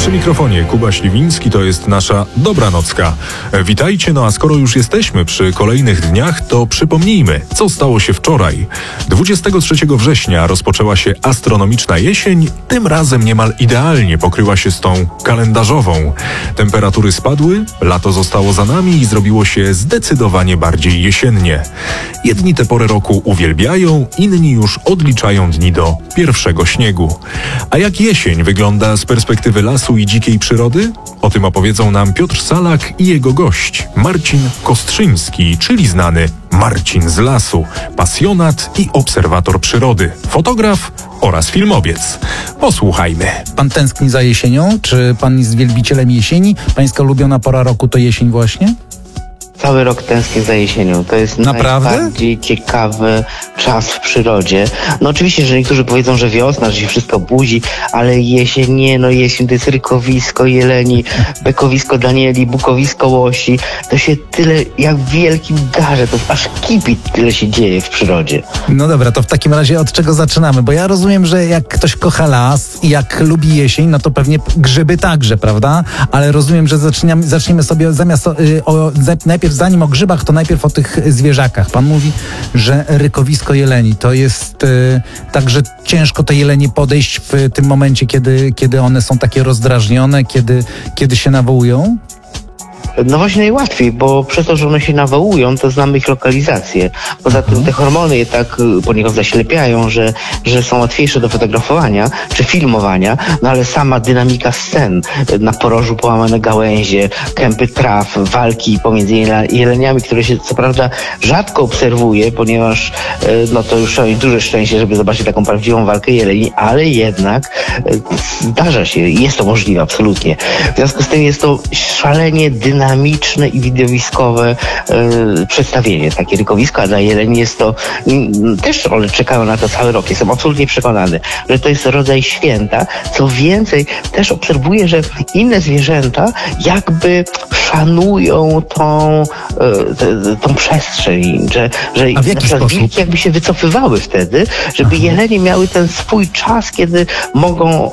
Przy mikrofonie Kuba Śliwiński, to jest nasza dobranocka. Witajcie, no a skoro już jesteśmy przy kolejnych dniach, to przypomnijmy, co stało się wczoraj. 23 września rozpoczęła się astronomiczna jesień, tym razem niemal idealnie pokryła się z tą kalendarzową. Temperatury spadły, lato zostało za nami i zrobiło się zdecydowanie bardziej jesiennie. Jedni tę porę roku uwielbiają, inni już odliczają dni do pierwszego śniegu. A jak jesień wygląda z perspektywy lasu i dzikiej przyrody? O tym opowiedzą nam Piotr Salak i jego gość, Marcin Kostrzyński, czyli znany Marcin z lasu, pasjonat i obserwator przyrody, fotograf oraz filmowiec. Posłuchajmy. Pan tęskni za jesienią? Czy pan jest wielbicielem jesieni? Pańska ulubiona pora roku to jesień właśnie? Cały rok tęsknię za jesienią. To jest Naprawdę? najbardziej ciekawy czas w przyrodzie. No oczywiście, że niektórzy powiedzą, że wiosna, że się wszystko budzi, ale jesień nie, no jesień to jest rykowisko jeleni, bekowisko danieli, bukowisko łosi. To się tyle, jak w wielkim garze, to aż kipi, tyle się dzieje w przyrodzie. No dobra, to w takim razie od czego zaczynamy? Bo ja rozumiem, że jak ktoś kocha las i jak lubi jesień, no to pewnie grzyby także, prawda? Ale rozumiem, że zaczniemy sobie zamiast najpierw zanim o grzybach, to najpierw o tych zwierzakach. Pan mówi, że rykowisko jeleni to jest także ciężko te jelenie podejść w tym momencie, kiedy one są takie rozdrażnione, kiedy się nawołują? No właśnie najłatwiej, bo przez to, że one się nawołują, to znamy ich lokalizację. Poza tym te hormony je tak poniekąd zaślepiają, że są łatwiejsze do fotografowania czy filmowania, no ale sama dynamika scen na porożu, połamane gałęzie, kępy traw, walki pomiędzy jeleniami, które się co prawda rzadko obserwuje, ponieważ no to już trzeba mieć duże szczęście, żeby zobaczyć taką prawdziwą walkę jeleni, ale jednak zdarza się, jest to możliwe absolutnie. W związku z tym jest to szalenie dynamiczne i widowiskowe przedstawienie. Takie rykowisko, a dla jeleni jest to też one czekają na to cały rok. Jestem absolutnie przekonany, że to jest rodzaj święta. Co więcej, też obserwuję, że inne zwierzęta jakby szanują tą przestrzeń, że a w jaki sposób? Wilki jakby się wycofywały wtedy, żeby jelenie miały ten swój czas, kiedy mogą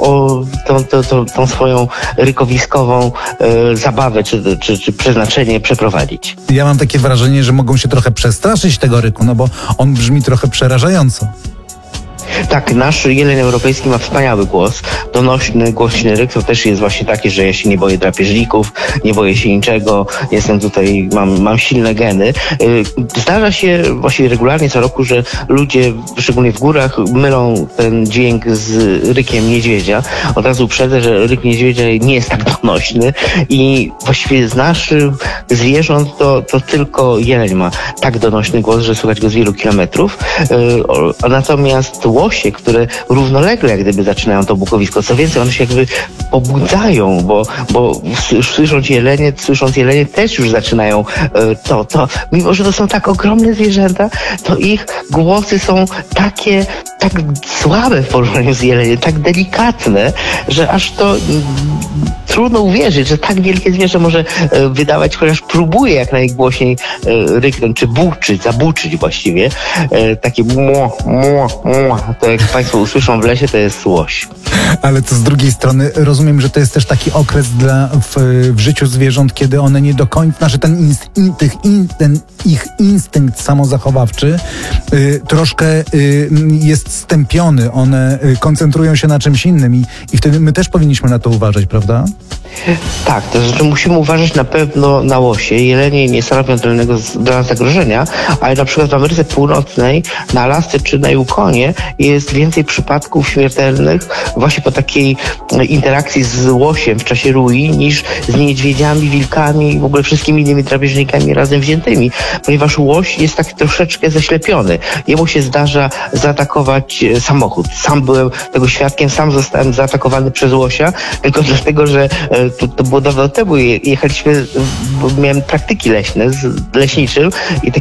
tą swoją rykowiskową zabawę czy przeznaczenie przeprowadzić. Ja mam takie wrażenie, że mogą się trochę przestraszyć tego ryku, no bo on brzmi trochę przerażająco. Tak, nasz jeleń europejski ma wspaniały głos, donośny, głośny ryk, to też jest właśnie takie, że ja się nie boję drapieżników, nie boję się niczego, jestem tutaj, mam silne geny. Zdarza się właściwie regularnie co roku, że ludzie, szczególnie w górach, mylą ten dźwięk z rykiem niedźwiedzia. Od razu uprzedzę, że ryk niedźwiedzia nie jest tak donośny i właściwie z naszych zwierząt to tylko jeleń ma tak donośny głos, że słychać go z wielu kilometrów. Natomiast łosie, które równolegle jak gdyby zaczynają to bukowisko, co więcej, one się jakby pobudzają, bo słysząc jelenie też już zaczynają mimo że to są tak ogromne zwierzęta, to ich głosy są tak słabe w porównaniu z jeleniem, tak delikatne, że aż to trudno uwierzyć, że tak wielkie zwierzę może wydawać, chociaż próbuje jak najgłośniej ryknąć, czy zabuczyć właściwie. Takie to jak Państwo usłyszą w lesie, to jest łoś. Ale to z drugiej strony rozumiem, że to jest też taki okres w życiu zwierząt, kiedy one nie do końca, znaczy ten ich instynkt samozachowawczy troszkę jest stępiony. One koncentrują się na czymś innym i wtedy my też powinniśmy na to uważać, prawda? Tak, to znaczy musimy uważać na pewno na łosie. Jelenie nie stanowią dla nas zagrożenia, ale na przykład w Ameryce Północnej, na Alasce czy na Yukonie jest więcej przypadków śmiertelnych właśnie po takiej interakcji z łosiem w czasie rui niż z niedźwiedziami, wilkami i w ogóle wszystkimi innymi drapieżnikami razem wziętymi, ponieważ łoś jest tak troszeczkę zaślepiony. Jemu się zdarza zaatakować samochód. Sam byłem tego świadkiem, sam zostałem zaatakowany przez łosia, tylko dlatego, że to było dawno temu. Jechaliśmy, bo miałem praktyki leśne z leśniczym i